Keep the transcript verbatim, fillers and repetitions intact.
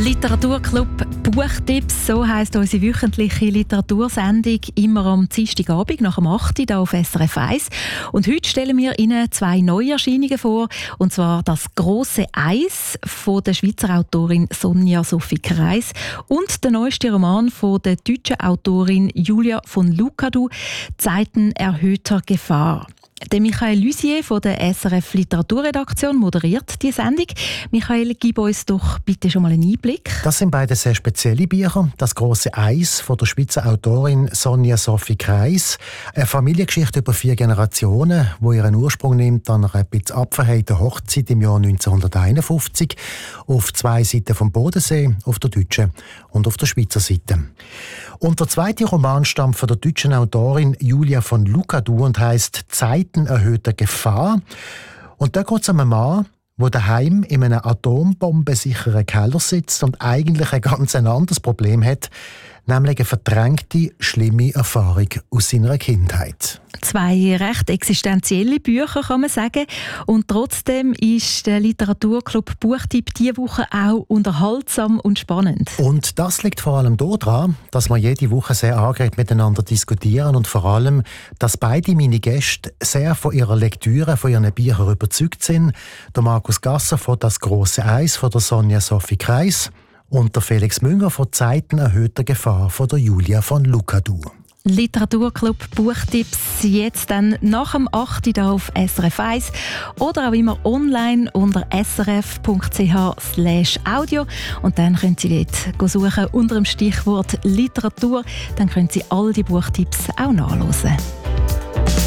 Literaturclub Buchtipps, so heisst unsere wöchentliche Literatursendung, immer am Dienstagabend nach dem acht Uhr hier auf S R F eins. Und heute stellen wir Ihnen zwei Neuerscheinungen vor, und zwar das «Grosse Eis» von der Schweizer Autorin Sonja Sophie Kreis und der neueste Roman von der deutschen Autorin Julia von Lucadou, «Zeiten erhöhter Gefahr». Der Michael Lusier von der S R F Literaturredaktion moderiert die Sendung. Michael, gib uns doch bitte schon mal einen Einblick. Das sind beide sehr spezielle Bücher. «Das große Eis» von der Schweizer Autorin Sonja Sophie Kreis. Eine Familiengeschichte über vier Generationen, die ihren Ursprung nimmt an einer etwas abverheiten Hochzeit im Jahr neunzehnhunderteinundfünfzig. Auf zwei Seiten vom Bodensee, auf der deutschen und auf der Schweizer Seite. Und der zweite Roman stammt von der deutschen Autorin Julia von Lucadou und heisst «Zeiten erhöhter Gefahr». Und da geht es um einen Mann, der daheim in einem atombombensicheren Keller sitzt und eigentlich ein ganz anderes Problem hat, nämlich eine verdrängte, schlimme Erfahrung aus seiner Kindheit. Zwei recht existenzielle Bücher, kann man sagen. Und trotzdem ist der Literaturclub Buchtipp diese Woche auch unterhaltsam und spannend. Und das liegt vor allem daran, dass wir jede Woche sehr angeregt miteinander diskutieren und vor allem, dass beide meine Gäste sehr von ihrer Lektüre, von ihren Büchern überzeugt sind. Der Markus Gasser von «Das große Eis» von der Sonja Sophie Kreis und der Felix Münger von «Zeiten erhöhter Gefahr» von der Julia von Lucadou. Literaturclub Buchtipps jetzt dann nach dem acht Uhr hier auf S R F eins oder auch immer online unter s r f punkt c h slash audio. Und dann können Sie dort suchen unter dem Stichwort Literatur. Dann können Sie all die Buchtipps auch nachlesen.